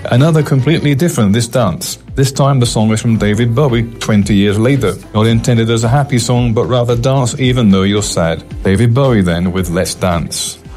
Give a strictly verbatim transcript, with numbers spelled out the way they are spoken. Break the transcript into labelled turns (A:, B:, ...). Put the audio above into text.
A: Another completely different This Dance. This time the song is from David Bowie, twenty years later. Not intended as a happy song, but rather dance even though you're sad. David Bowie then with Let's Dance.